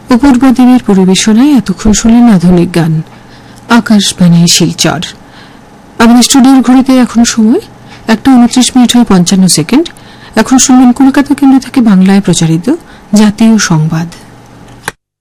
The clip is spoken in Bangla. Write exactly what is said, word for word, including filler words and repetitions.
অপূর্ব দিনের পরিবেশনায় এতক্ষণ শুনলেন আধুনিক গান। আকাশবাণী শিলচর। আমাদের স্টুডিওর ঘড়িতে এখন সময় একটা উনত্রিশ মিনিট হয়ে পঞ্চান্ন সেকেন্ড। এখন শুনবেন কলকাতা কেন্দ্র থেকে বাংলায় প্রচারিত জাতীয় সংবাদ।